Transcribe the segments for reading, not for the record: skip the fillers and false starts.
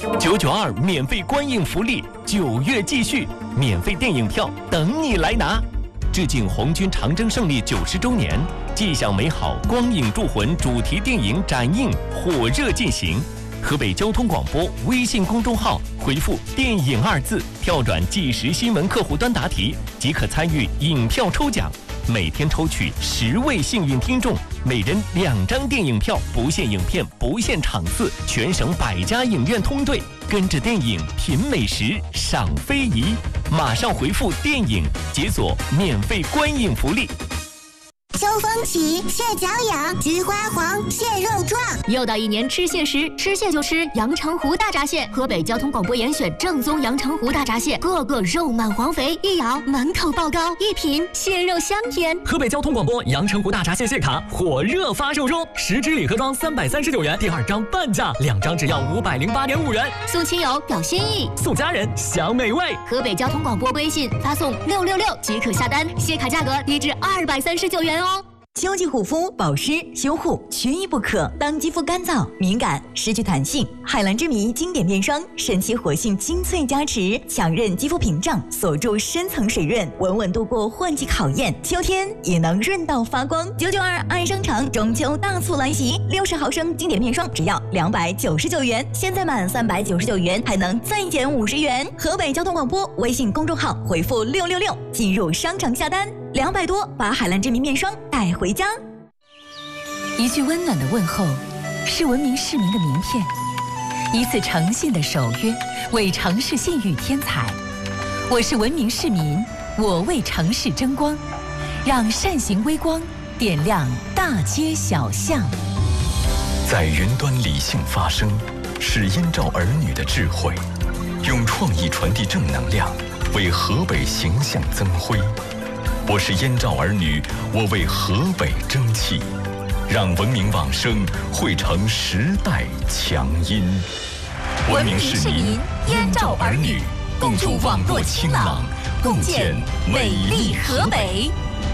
992免费观影福利，9月继续，免费电影票等你来拿。致敬红军长征胜利90周年，既享美好，光影铸魂主题电影展映火热进行。河北交通广播微信公众号回复“电影”2字，跳转即时新闻客户端答题，即可参与影票抽奖。每天抽取10位幸运听众，每人2张电影票，不限影片，不限场次，全省100家影院通兑，跟着电影品美食，赏非遗。马上回复“电影”，解锁免费观影福利。 秋风起，蟹脚痒，菊花黄，蟹肉壮。 又到一年吃蟹时，吃蟹就吃阳澄湖大闸蟹。河北交通广播严选正宗阳澄湖大闸蟹，个个肉满黄肥，一咬满口爆膏，一品蟹肉香甜。 河北交通广播阳澄湖大闸蟹蟹卡火热发售中，10支礼盒装339元，第2张半价，2张只要508.5元。 送亲友表心意， 送家人享美味。 河北交通广播微信发送666即可下单，蟹卡价格低至239元哦。 秋季护肤保湿修护缺一不可。当肌肤干燥、敏感、失去弹性，海蓝之谜经典面霜神奇活性精粹加持，强韧肌肤屏障，锁住深层水润，稳稳度过换季考验，秋天也能润到发光。992爱商场中秋大促来袭，60毫升经典面霜只要299元，现在满399元还能再减50元。河北交通广播微信公众号回复666进入商场下单，200多把海蓝之谜面霜带回家。 一句温暖的问候，是文明市民的名片；一次诚信的守约，为城市信誉添彩。我是文明市民，我为城市争光，让善行微光点亮大街小巷。 在云端理性发声，是燕赵儿女的智慧，用创意传递正能量，为河北形象增辉。我是燕赵儿女，我为河北争气，让文明往声汇成时代强音。文明市民，燕赵儿女，共筑网络清朗，共建美丽河北。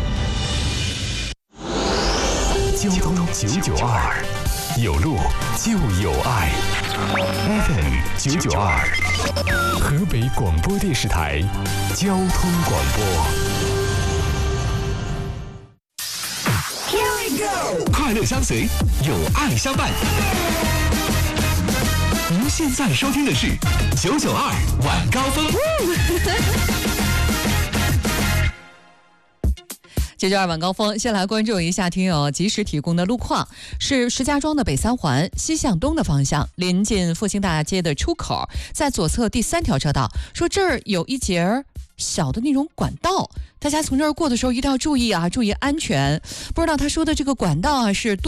交通992，有路就有爱。FM 992，河北广播电视台交通广播。快乐相随，有爱相伴。您现在收听的是992晚高峰。 992晚高峰，先来关注一下听友及时提供的路况。是石家庄的北3环西向东的方向，临近复兴大街的出口，在左侧第3条车道，说这儿有一节小的那种管道，大家从这儿过的时候一定要注意啊，注意安全。不知道他说的这个管道啊是